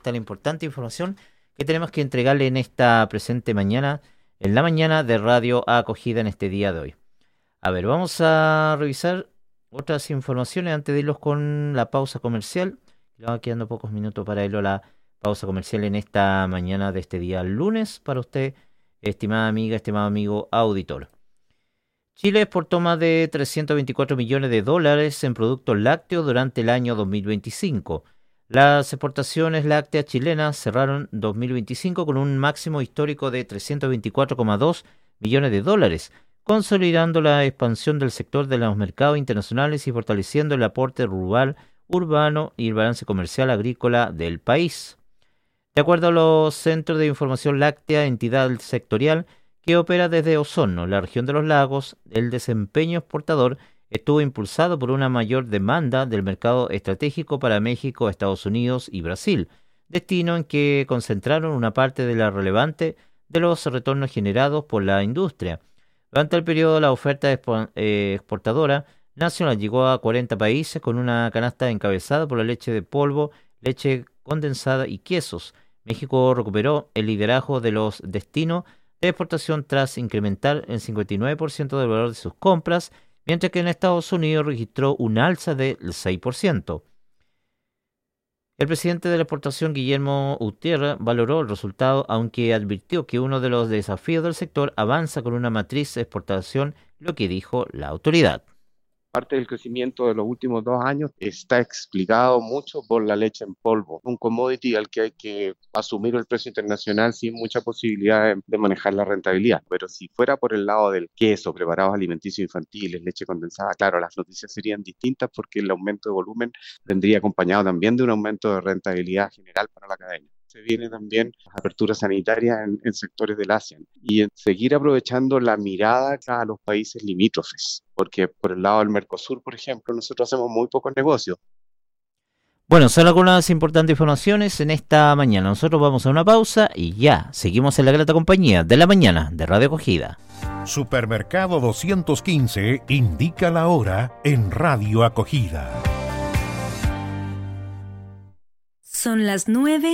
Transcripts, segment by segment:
está la importante información que tenemos que entregarle en esta presente mañana, en la mañana de Radio Acogida en este día de hoy. A ver, vamos a revisar otras informaciones antes de irnos con la pausa comercial. Le van quedando pocos minutos para irlo a la pausa comercial en esta mañana de este día lunes para usted, estimada amiga, estimado amigo auditor. Chile exportó más de 324 millones de dólares en productos lácteos durante el año 2025. Las exportaciones lácteas chilenas cerraron 2025 con un máximo histórico de 324,2 millones de dólares, consolidando la expansión del sector de los mercados internacionales y fortaleciendo el aporte rural, urbano y el balance comercial agrícola del país. De acuerdo a los Centros de Información Láctea, entidad sectorial que opera desde Osorno, la región de los lagos, el desempeño exportador estuvo impulsado por una mayor demanda del mercado estratégico para México, Estados Unidos y Brasil, destino en que concentraron una parte de la relevante de los retornos generados por la industria. Durante el periodo, la oferta exportadora nacional llegó a 40 países con una canasta encabezada por la leche de polvo, leche condensada y quesos. México recuperó el liderazgo de los destinos de exportación tras incrementar el 59% del valor de sus compras, mientras que en Estados Unidos registró un alza del 6%. El presidente de la exportación, Guillermo Gutiérrez, valoró el resultado, aunque advirtió que uno de los desafíos del sector avanza con una matriz de exportación, lo que dijo la autoridad. Parte del crecimiento de los últimos 2 años está explicado mucho por la leche en polvo, un commodity al que hay que asumir el precio internacional sin mucha posibilidad de manejar la rentabilidad. Pero si fuera por el lado del queso, preparados alimenticios infantiles, leche condensada, claro, las noticias serían distintas porque el aumento de volumen vendría acompañado también de un aumento de rentabilidad general para la cadena. Se viene también las aperturas sanitarias en sectores del ASEAN y en seguir aprovechando la mirada a los países limítrofes, porque por el lado del Mercosur, por ejemplo, nosotros hacemos muy pocos negocios. Bueno, son algunas importantes informaciones en esta mañana. Nosotros vamos a una pausa y ya seguimos en la grata compañía de la mañana de Radio Acogida. Supermercado 215 indica la hora en Radio Acogida. Son las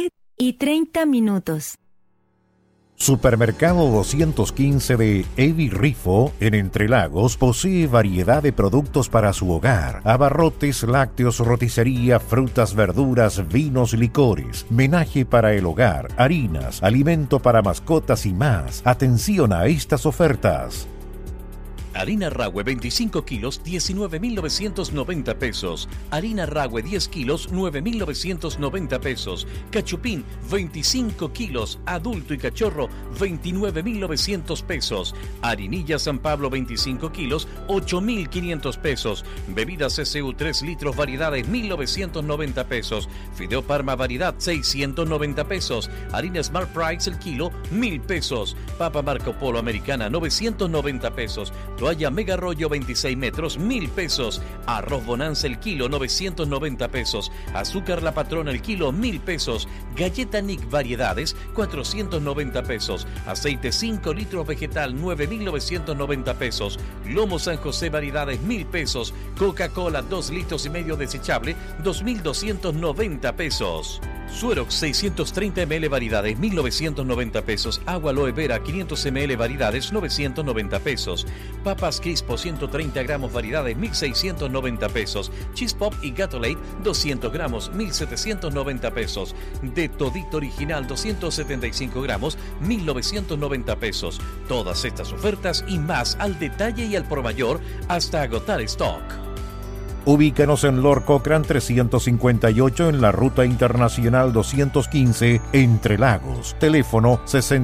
9:30. Supermercado 215 de Evi Rifo, en Entre Lagos, posee variedad de productos para su hogar: abarrotes, lácteos, roticería, frutas, verduras, vinos, licores, menaje para el hogar, harinas, alimento para mascotas y más. Atención a estas ofertas. Harina Rahue 25 kilos, 19.990 pesos. Harina Rahue 10 kilos, 9.990 pesos. Cachupín 25 kilos, adulto y cachorro, 29.900 pesos. Harinilla San Pablo 25 kilos, 8.500 pesos. Bebidas CCU 3 litros, variedades 1.990 pesos. Fideo Parma variedad 690 pesos. Harina Smart Price el kilo, 1.000 pesos. Papa Marco Polo americana 990 pesos. Toalla Mega Rollo 26 metros, 1.000 pesos. Arroz Bonanza el kilo, 990 pesos. Azúcar La Patrona el kilo, 1.000 pesos. Galleta Nick variedades, 490 pesos. Aceite 5 litros vegetal, 9.990 pesos. Lomo San José variedades, 1.000 pesos. Coca-Cola 2 litros y medio desechable, 2.290 pesos. Suerox 630 ml variedades, 1.990 pesos. Agua Aloe Vera 500 ml variedades, 990 pesos. Papas Crispo 130 gramos variedades, 1.690 pesos. Cheese Pop y Gatorade 200 gramos, 1.790 pesos. De Todito Original 275 gramos, 1.990 pesos. Todas estas ofertas y más al detalle y al por mayor hasta agotar stock. Ubícanos en Lord Cochrane 358 en la Ruta Internacional 215, Entre Lagos. Teléfono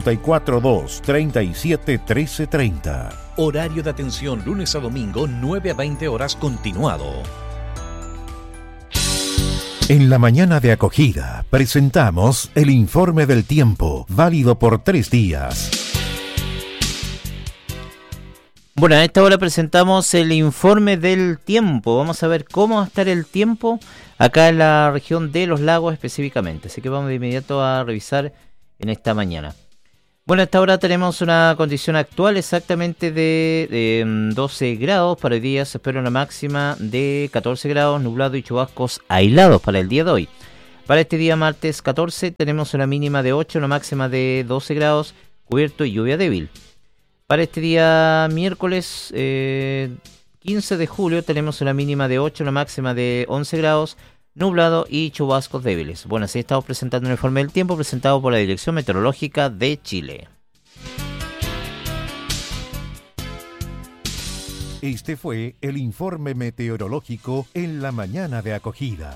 642-371330. Horario de atención lunes a domingo, 9 a 20 horas continuado. En la mañana de Acogida presentamos el informe del tiempo, válido por 3 días. Bueno, a esta hora presentamos el informe del tiempo. Vamos a ver cómo va a estar el tiempo acá en la región de los lagos específicamente. Así que vamos de inmediato a revisar en esta mañana. Bueno, a esta hora tenemos una condición actual exactamente de 12 grados. Para hoy día se espera una máxima de 14 grados, nublado y chubascos aislados para el día de hoy. Para este día martes 14 tenemos una mínima de 8, una máxima de 12 grados, cubierto y lluvia débil. Para este día miércoles 15 de julio tenemos una mínima de 8, una máxima de 11 grados, nublado y chubascos débiles. Bueno, así estamos presentando un informe del tiempo presentado por la Dirección Meteorológica de Chile. Este fue el informe meteorológico en la mañana de acogida.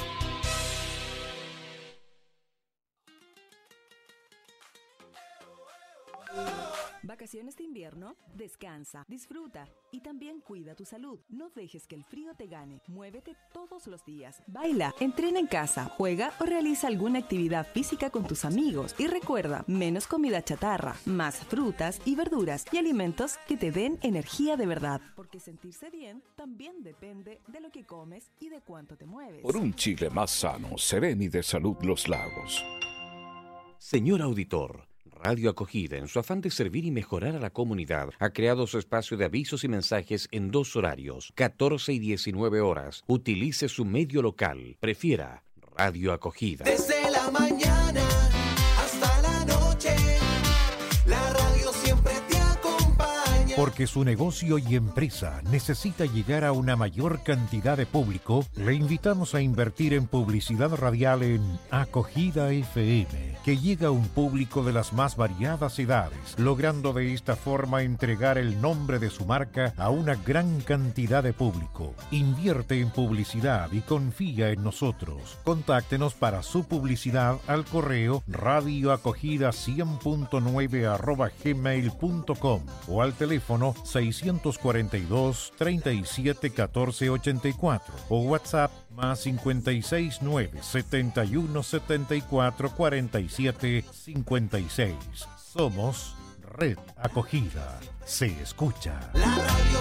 Vacaciones de invierno, descansa, disfruta y también cuida tu salud. No dejes que el frío te gane. Muévete todos los días. Baila, entrena en casa, juega o realiza alguna actividad física con tus amigos. Y recuerda, menos comida chatarra, más frutas y verduras y alimentos que te den energía de verdad. Porque sentirse bien también depende de lo que comes y de cuánto te mueves. Por un Chile más sano, sereno y de salud Los Lagos. Señor auditor, Radio Acogida, en su afán de servir y mejorar a la comunidad, ha creado su espacio de avisos y mensajes en 2 horarios, 14 y 19 horas. Utilice su medio local. Prefiera Radio Acogida. Desde la mañana hasta la noche, la radio siempre te acompaña. Porque su negocio y empresa necesita llegar a una mayor cantidad de público, le invitamos a invertir en publicidad radial en Acogida FM, que llega a un público de las más variadas edades, logrando de esta forma entregar el nombre de su marca a una gran cantidad de público. Invierte en publicidad y confía en nosotros. Contáctenos para su publicidad al correo radioacogida100.9@gmail.com o al teléfono 642 37 14 84 o WhatsApp más 569 71 74 47 56. Somos Red Acogida. Se escucha. La radio